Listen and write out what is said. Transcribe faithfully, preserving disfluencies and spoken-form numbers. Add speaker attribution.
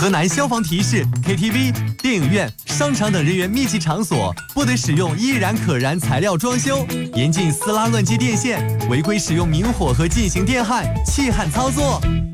Speaker 1: 河南消防提示 ：K T V、电影院、商场等人员密集场所不得使用易燃可燃材料装修，严禁撕拉乱接电线，违规使用明火和进行电焊、气焊操作。